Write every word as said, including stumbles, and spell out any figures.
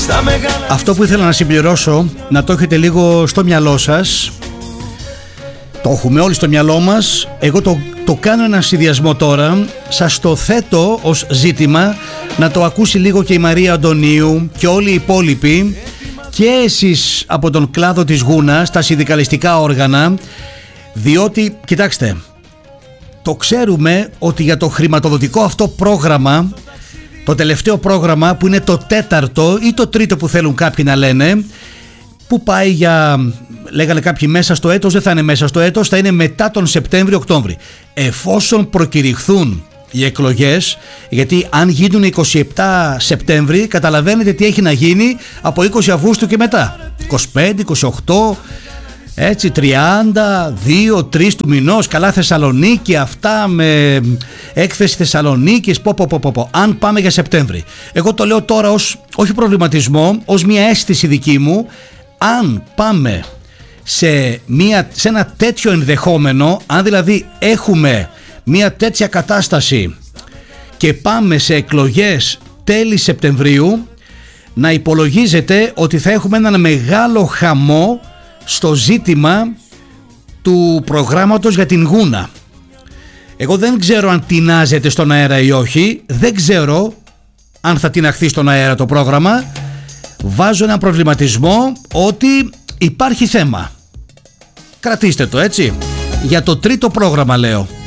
Αυτό που ήθελα να συμπληρώσω, να το έχετε λίγο στο μυαλό σας, το έχουμε όλοι στο μυαλό μας, εγώ το, το κάνω ένα συνδυασμό τώρα, σας το θέτω ως ζήτημα, να το ακούσει λίγο και η Μαρία Αντωνίου και όλοι οι υπόλοιποι και εσείς από τον κλάδο της Γούνας, τα συνδικαλιστικά όργανα, διότι, κοιτάξτε, το ξέρουμε ότι για το χρηματοδοτικό αυτό πρόγραμμα, το τελευταίο πρόγραμμα που είναι το τέταρτο ή το τρίτο που θέλουν κάποιοι να λένε, που πάει για, λέγανε κάποιοι μέσα στο έτος, δεν θα είναι μέσα στο έτος, θα είναι μετά τον Σεπτέμβριο-Οκτώβρη. Εφόσον προκηρυχθούν οι εκλογές, γιατί αν γίνουν είκοσι επτά Σεπτέμβρη, καταλαβαίνετε τι έχει να γίνει από είκοσι Αυγούστου και μετά. είκοσι πέντε, είκοσι οκτώ, έτσι, τριάντα, δύο, τρία του μηνός, καλά Θεσσαλονίκη, αυτά με έκθεση Θεσσαλονίκης, πω, πω, πω, πω, πω, αν πάμε για Σεπτέμβρη. Εγώ το λέω τώρα ως, όχι προβληματισμό, ως μια αίσθηση δική μου, αν πάμε σε, μια, σε ένα τέτοιο ενδεχόμενο, αν δηλαδή έχουμε μια τέτοια κατάσταση και πάμε σε εκλογές τέλη Σεπτεμβρίου, να υπολογίζετε ότι θα έχουμε έναν μεγάλο χαμό στο ζήτημα του προγράμματος για την Γούνα. Εγώ δεν ξέρω αν τεινάζεται στον αέρα ή όχι, δεν ξέρω αν θα τειναχθεί στον αέρα το πρόγραμμα. Βάζω ένα προβληματισμό ότι υπάρχει θέμα. Κρατήστε το, έτσι, για το τρίτο πρόγραμμα λέω.